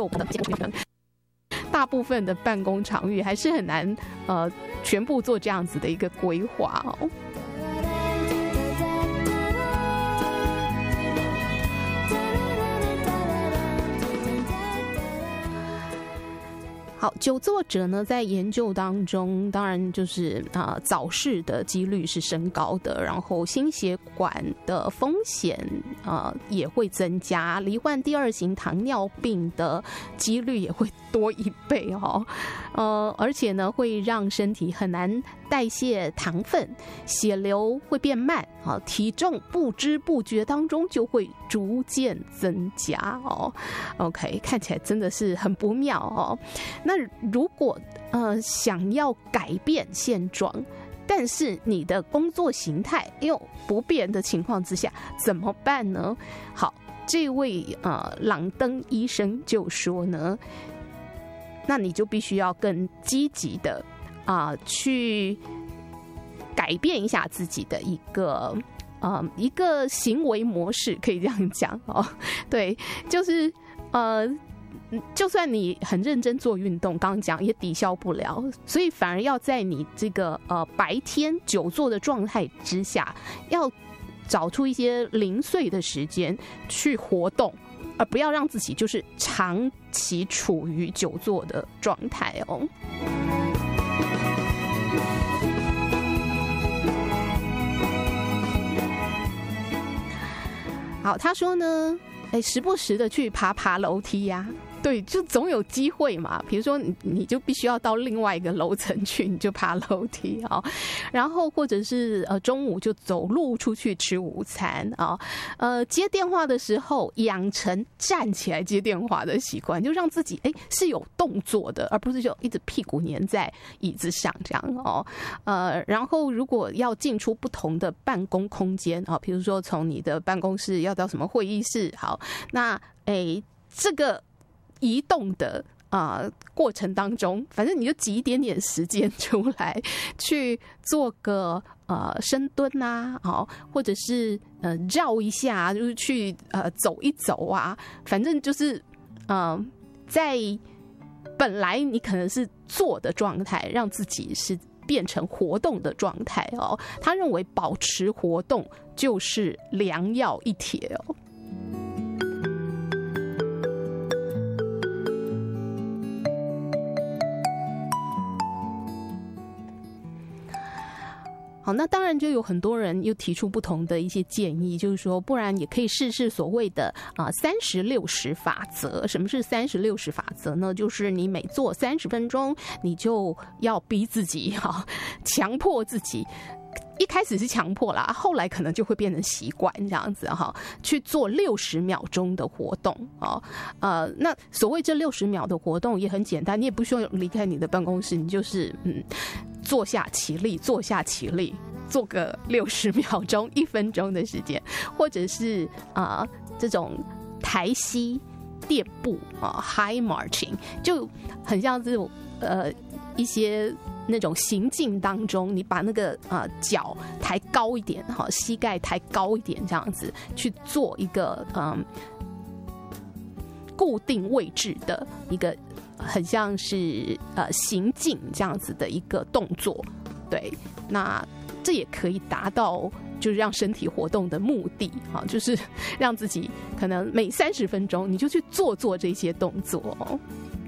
6大部分的办公场域还是很难全部做这样子的一个规划哦。好，久坐者呢，在研究当中，当然就是早逝的几率是升高的，然后心血管的风险也会增加，罹患第2型糖尿病的几率也会多1倍哦。而且呢，会让身体很难代谢糖分，血流会变慢，体重不知不觉当中就会逐渐增加哦。OK， 看起来真的是很不妙哦。那如果想要改变现状，但是你的工作形态又不变的情况之下，怎么办呢？好，这位朗登医生就说呢，那你就必须要更积极的去改变一下自己的一个行为模式，可以这样讲哦。对，就是就算你很认真做运动，刚刚讲也抵消不了，所以反而要在你这个白天久坐的状态之下，要找出一些零碎的时间去活动，而不要让自己就是长期处于久坐的状态哦。好，他说呢，时不时的去爬楼梯呀。对，就总有机会嘛。比如说你就必须要到另外一个楼层去，你就爬楼梯啊。然后或者是中午就走路出去吃午餐啊。接电话的时候养成站起来接电话的习惯，就让自己是有动作的，而不是就一直屁股粘在椅子上这样哦。然后如果要进出不同的办公空间啊，比如说从你的办公室要到什么会议室，好，那这个移动的过程当中，反正你就挤一点点时间出来，去做个深蹲啊，或者是绕一下，就是去走一走啊，反正就是在本来你可能是坐的状态，让自己是变成活动的状态哦。他认为保持活动就是良药一帖哦。好，那当然就有很多人又提出不同的一些建议，就是说不然也可以试试所谓的30-60法则。什么是30-60法则呢？就是你每做30分钟，你就要逼自己强迫自己。一开始是强迫啦，后来可能就会变成习惯这样子哈，去做60秒钟的活动那所谓这60秒的活动也很简单，你也不需要离开你的办公室，你就是坐下起立，坐下起立，做个60秒钟、1分钟的时间，或者是这种台西垫步high marching， 就很像这种一些那种行进当中，你把那个脚抬高一点，膝盖抬高一点，这样子去做一个固定位置的一个很像是行进这样子的一个动作。对，那这也可以达到就是让身体活动的目的就是让自己可能每30分钟你就去做这些动作。